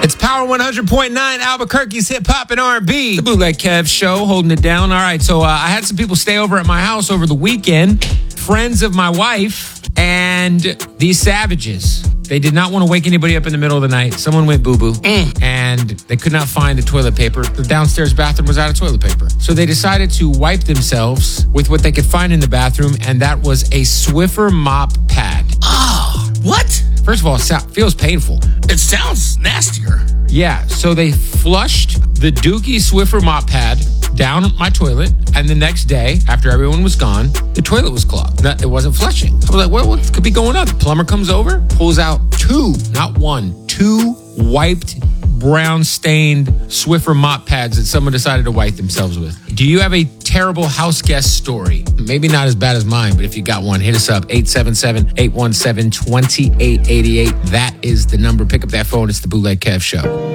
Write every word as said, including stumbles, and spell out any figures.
It's Power one hundred point nine, Albuquerque's hip hop and R and B. The Bootleg Kev Show, holding it down. All right, so uh, I had some people stay over at my house over the weekend. Friends of my wife and these savages. They did not want to wake anybody up in the middle of the night. Someone went boo-boo, mm. and they could not find the toilet paper. The downstairs bathroom was out of toilet paper. So they decided to wipe themselves with what they could find in the bathroom, and that was a Swiffer mop pad. Oh, what? First of all, it feels painful. It sounds nastier. Yeah, so they flushed the Dookie Swiffer mop pad down my toilet, and the next day, after everyone was gone, the toilet was clogged. It wasn't flushing. I was like, well, what could be going on? The plumber comes over, pulls out two, not one, two wiped, brown-stained Swiffer mop pads that someone decided to wipe themselves with. Do you have a terrible house guest story? Maybe not as bad as mine, but if you got one, hit us up, eight seven seven, eight one seven, two eight eight eight. That is the number. Pick up that phone. It's the Bootleg Kev Show.